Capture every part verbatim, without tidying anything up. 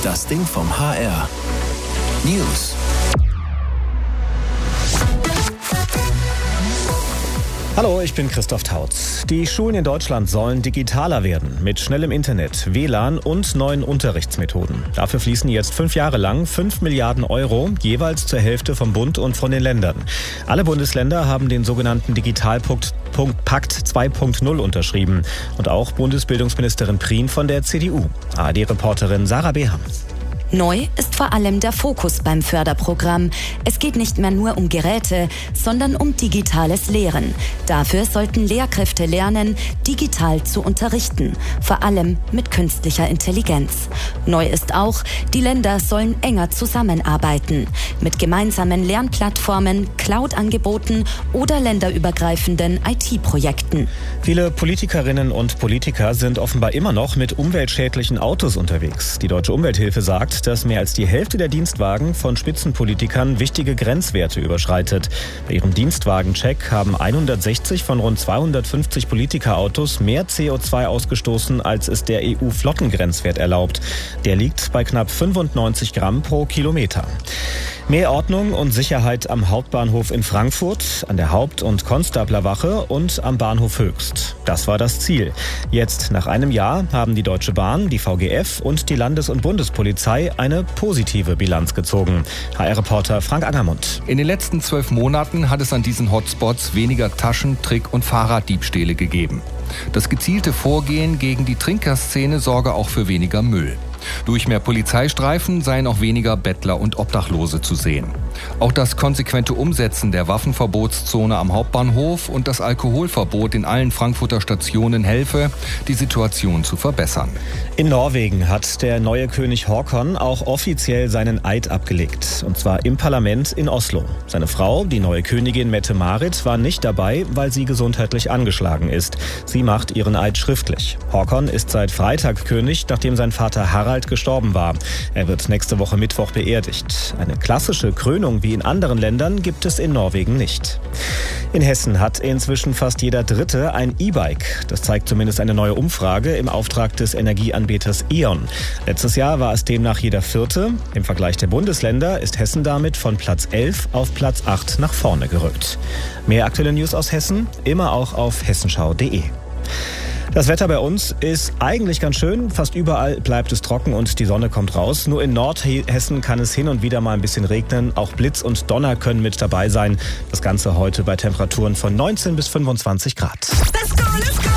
Das Ding vom H R. News. Hallo, ich bin Christoph Tautz. Die Schulen in Deutschland sollen digitaler werden, mit schnellem Internet, W L A N und neuen Unterrichtsmethoden. Dafür fließen jetzt fünf Jahre lang fünf Milliarden Euro, jeweils zur Hälfte vom Bund und von den Ländern. Alle Bundesländer haben den sogenannten Digitalpakt zwei Punkt null unterschrieben. Und auch Bundesbildungsministerin Prien von der C D U. A R D-Reporterin Sarah Beham. Neu ist vor allem der Fokus beim Förderprogramm. Es geht nicht mehr nur um Geräte, sondern um digitales Lehren. Dafür sollten Lehrkräfte lernen, digital zu unterrichten, vor allem mit künstlicher Intelligenz. Neu ist auch, die Länder sollen enger zusammenarbeiten, mit gemeinsamen Lernplattformen, Cloud-Angeboten oder länderübergreifenden I T-Projekten. Viele Politikerinnen und Politiker sind offenbar immer noch mit umweltschädlichen Autos unterwegs. Die Deutsche Umwelthilfe sagt, dass mehr als die Hälfte der Dienstwagen von Spitzenpolitikern wichtige Grenzwerte überschreitet. Bei ihrem Dienstwagencheck haben hundertsechzig von rund zweihundertfünfzig Politikerautos mehr C O zwei ausgestoßen, als es der E U-Flottengrenzwert erlaubt. Der liegt bei knapp fünfundneunzig Gramm pro Kilometer. Mehr Ordnung und Sicherheit am Hauptbahnhof in Frankfurt, an der Haupt- und Konstablerwache und am Bahnhof Höchst. Das war das Ziel. Jetzt, nach einem Jahr, haben die Deutsche Bahn, die V G F und die Landes- und Bundespolizei eine positive Bilanz gezogen. H R-Reporter Frank Angermund. In den letzten zwölf Monaten hat es an diesen Hotspots weniger Taschen-, Trick- und Fahrraddiebstähle gegeben. Das gezielte Vorgehen gegen die Trinkerszene sorge auch für weniger Müll. Durch mehr Polizeistreifen seien auch weniger Bettler und Obdachlose zu sehen. Auch das konsequente Umsetzen der Waffenverbotszone am Hauptbahnhof und das Alkoholverbot in allen Frankfurter Stationen helfe, die Situation zu verbessern. In Norwegen hat der neue König Håkon auch offiziell seinen Eid abgelegt. Und zwar im Parlament in Oslo. Seine Frau, die neue Königin Mette-Marit, war nicht dabei, weil sie gesundheitlich angeschlagen ist. Sie macht ihren Eid schriftlich. Håkon ist seit Freitag König, nachdem sein Vater Harald gestorben war. Er wird nächste Woche Mittwoch beerdigt. Eine klassische Krönung wie in anderen Ländern gibt es in Norwegen nicht. In Hessen hat inzwischen fast jeder Dritte ein E-Bike. Das zeigt zumindest eine neue Umfrage im Auftrag des Energieanbieters E.ON. Letztes Jahr war es demnach jeder Vierte. Im Vergleich der Bundesländer ist Hessen damit von Platz elf auf Platz acht nach vorne gerückt. Mehr aktuelle News aus Hessen, immer auch auf hessenschau punkt de. Das Wetter bei uns ist eigentlich ganz schön. Fast überall bleibt es trocken und die Sonne kommt raus. Nur in Nordhessen kann es hin und wieder mal ein bisschen regnen. Auch Blitz und Donner können mit dabei sein. Das Ganze heute bei Temperaturen von neunzehn bis fünfundzwanzig Grad. Let's go, let's go!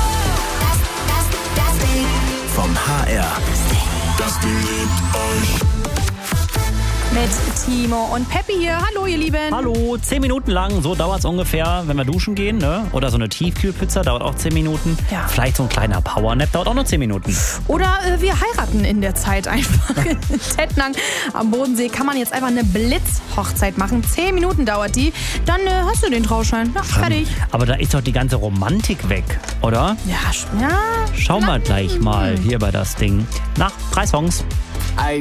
Das, das, das Ding vom H R. Das Ding liebt euch. Mit Timo und Peppi hier. Hallo, ihr Lieben. Hallo, zehn Minuten lang, so dauert es ungefähr, wenn wir duschen gehen, ne? Oder so eine Tiefkühlpizza dauert auch zehn Minuten. Ja. Vielleicht so ein kleiner Powernap dauert auch nur zehn Minuten. Oder äh, wir heiraten in der Zeit einfach. In Tettnang am Bodensee kann man jetzt einfach eine Blitzhochzeit machen. Zehn Minuten dauert die. Dann äh, hast du den Trauschein. Na, fertig. Aber da ist doch die ganze Romantik weg, oder? Ja, sch- ja. Schauen wir gleich mal hier bei das Ding. Nach drei Songs. I